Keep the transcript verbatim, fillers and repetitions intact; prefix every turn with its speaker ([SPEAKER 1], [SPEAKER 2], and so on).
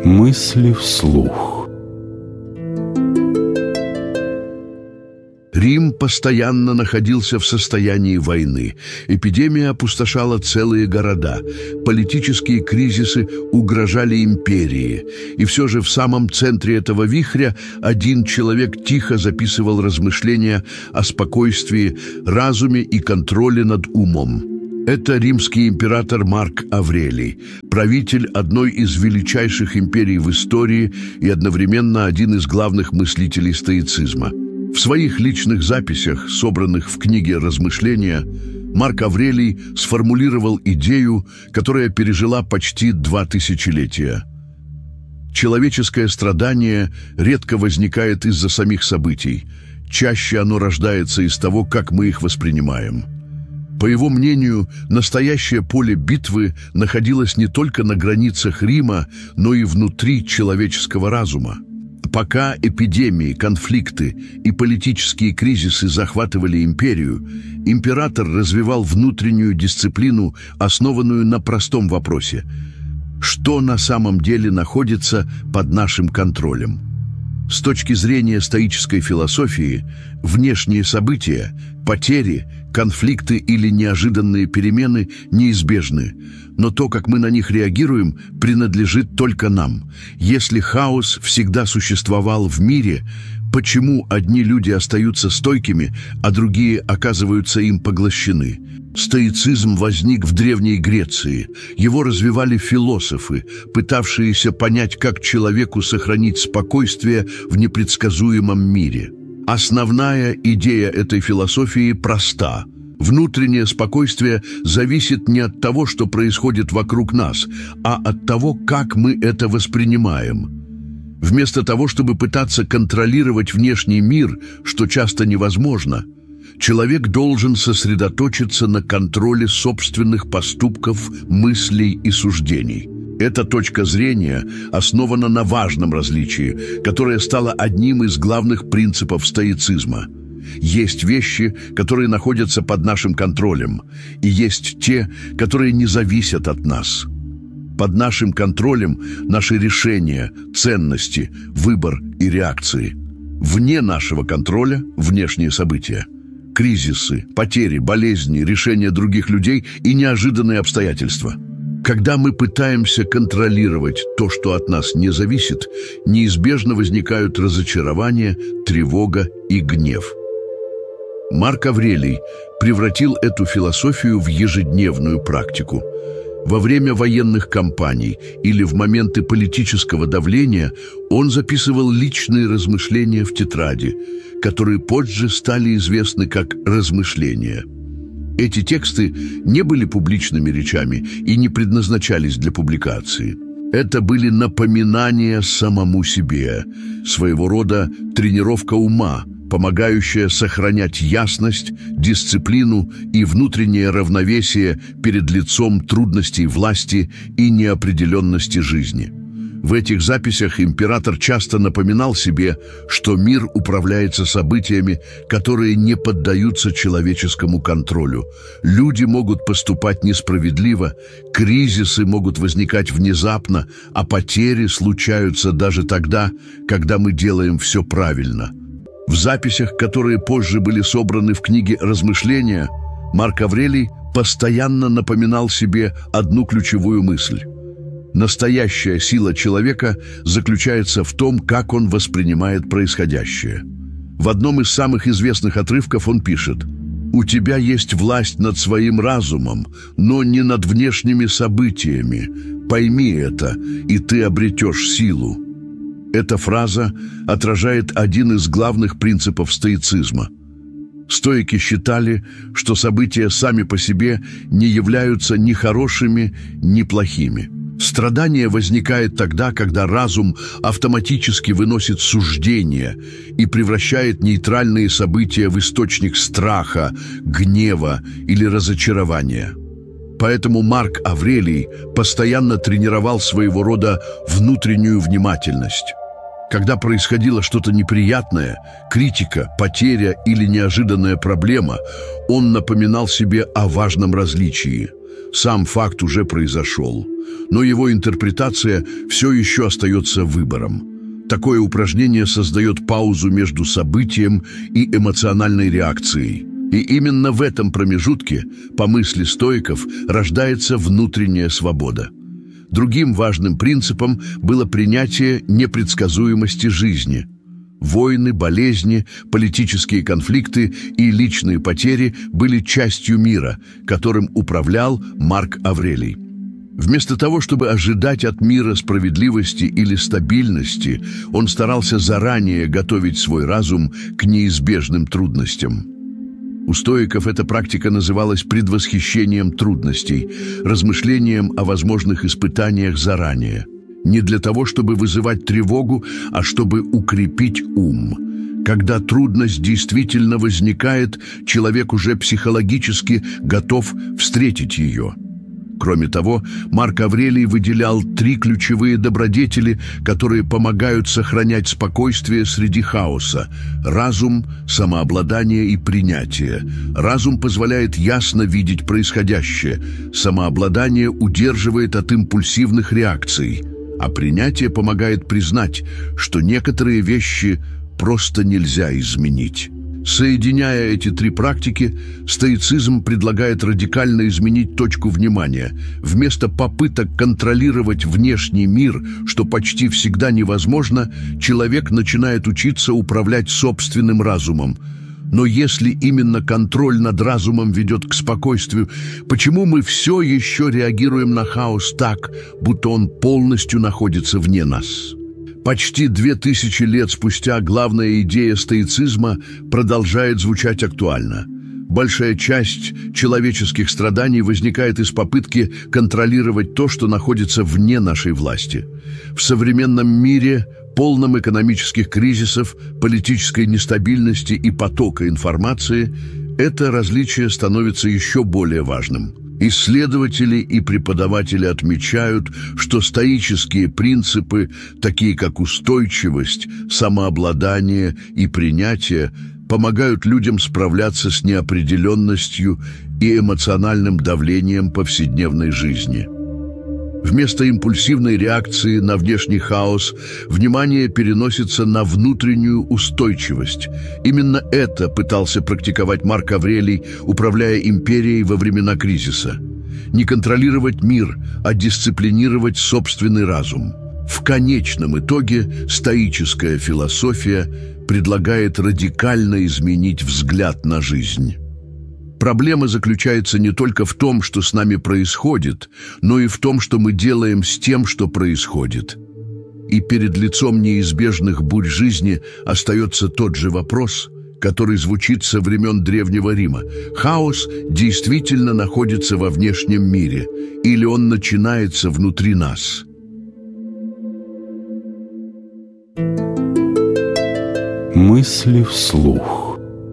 [SPEAKER 1] Мысли вслух.
[SPEAKER 2] Рим постоянно находился в состоянии войны. Эпидемия опустошала целые города. Политические кризисы угрожали империи. И все же в самом центре этого вихря один человек тихо записывал размышления о спокойствии, разуме и контроле над умом. Это римский император Марк Аврелий, правитель одной из величайших империй в истории и одновременно один из главных мыслителей стоицизма. В своих личных записях, собранных в книге «Размышления», Марк Аврелий сформулировал идею, которая пережила почти два тысячелетия. Человеческое страдание редко возникает из-за самих событий. Чаще оно рождается из того, как мы их воспринимаем. По его мнению, настоящее поле битвы находилось не только на границах Рима, но и внутри человеческого разума. Пока эпидемии, конфликты и политические кризисы захватывали империю, император развивал внутреннюю дисциплину, основанную на простом вопросе: что на самом деле находится под нашим контролем? С точки зрения стоической философии, внешние события, потери, конфликты или неожиданные перемены неизбежны, но то, как мы на них реагируем, принадлежит только нам. Если хаос всегда существовал в мире, почему одни люди остаются стойкими, а другие оказываются им поглощены? Стоицизм возник в Древней Греции. Его развивали философы, пытавшиеся понять, как человеку сохранить спокойствие в непредсказуемом мире. Основная идея этой философии проста. Внутреннее спокойствие зависит не от того, что происходит вокруг нас, а от того, как мы это воспринимаем. Вместо того, чтобы пытаться контролировать внешний мир, что часто невозможно, человек должен сосредоточиться на контроле собственных поступков, мыслей и суждений. Эта точка зрения основана на важном различии, которое стало одним из главных принципов стоицизма. Есть вещи, которые находятся под нашим контролем, и есть те, которые не зависят от нас. Под нашим контролем наши решения, ценности, выбор и реакции. Вне нашего контроля внешние события. Кризисы, потери, болезни, решения других людей и неожиданные обстоятельства. Когда мы пытаемся контролировать то, что от нас не зависит, неизбежно возникают разочарование, тревога и гнев. Марк Аврелий превратил эту философию в ежедневную практику. Во время военных кампаний или в моменты политического давления он записывал личные размышления в тетради, которые позже стали известны как «размышления». Эти тексты не были публичными речами и не предназначались для публикации. Это были напоминания самому себе, своего рода тренировка ума, помогающая сохранять ясность, дисциплину и внутреннее равновесие перед лицом трудностей власти и неопределенности жизни. В этих записях император часто напоминал себе, что мир управляется событиями, которые не поддаются человеческому контролю. Люди могут поступать несправедливо, кризисы могут возникать внезапно, а потери случаются даже тогда, когда мы делаем все правильно. В записях, которые позже были собраны в книге «Размышления», Марк Аврелий постоянно напоминал себе одну ключевую мысль. Настоящая сила человека заключается в том, как он воспринимает происходящее. В одном из самых известных отрывков он пишет: «У тебя есть власть над своим разумом, но не над внешними событиями. Пойми это, и ты обретешь силу». Эта фраза отражает один из главных принципов стоицизма. Стоики считали, что события сами по себе не являются ни хорошими, ни плохими. Страдание возникает тогда, когда разум автоматически выносит суждения и превращает нейтральные события в источник страха, гнева или разочарования. Поэтому Марк Аврелий постоянно тренировал своего рода внутреннюю внимательность. Когда происходило что-то неприятное, критика, потеря или неожиданная проблема, он напоминал себе о важном различии. Сам факт уже произошел, но его интерпретация все еще остается выбором. Такое упражнение создает паузу между событием и эмоциональной реакцией. И именно в этом промежутке, по мысли стоиков, рождается внутренняя свобода. Другим важным принципом было принятие непредсказуемости жизни. Войны, болезни, политические конфликты и личные потери были частью мира, которым управлял Марк Аврелий. Вместо того, чтобы ожидать от мира справедливости или стабильности, он старался заранее готовить свой разум к неизбежным трудностям. У стоиков эта практика называлась предвосхищением трудностей, размышлением о возможных испытаниях заранее. Не для того, чтобы вызывать тревогу, а чтобы укрепить ум. Когда трудность действительно возникает, человек уже психологически готов встретить ее. Кроме того, Марк Аврелий выделял три ключевые добродетели, которые помогают сохранять спокойствие среди хаоса: разум, самообладание и принятие. Разум позволяет ясно видеть происходящее, самообладание удерживает от импульсивных реакций, а принятие помогает признать, что некоторые вещи просто нельзя изменить. Соединяя эти три практики, стоицизм предлагает радикально изменить точку внимания. Вместо попыток контролировать внешний мир, что почти всегда невозможно, человек начинает учиться управлять собственным разумом. Но если именно контроль над разумом ведет к спокойствию, почему мы все еще реагируем на хаос так, будто он полностью находится вне нас? Почти две тысячи лет спустя главная идея стоицизма продолжает звучать актуально. Большая часть человеческих страданий возникает из попытки контролировать то, что находится вне нашей власти. В современном мире, полном экономических кризисов, политической нестабильности и потока информации, это различие становится еще более важным. Исследователи и преподаватели отмечают, что стоические принципы, такие как устойчивость, самообладание и принятие, помогают людям справляться с неопределенностью и эмоциональным давлением повседневной жизни. Вместо импульсивной реакции на внешний хаос внимание переносится на внутреннюю устойчивость. Именно это пытался практиковать Марк Аврелий, управляя империей во времена кризиса. Не контролировать мир, а дисциплинировать собственный разум. В конечном итоге стоическая философия предлагает радикально изменить взгляд на жизнь. Проблема заключается не только в том, что с нами происходит, но и в том, что мы делаем с тем, что происходит. И перед лицом неизбежных бурь жизни остается тот же вопрос, который звучит со времен Древнего Рима. Хаос действительно находится во внешнем мире, или он начинается внутри нас?
[SPEAKER 1] Мысли вслух.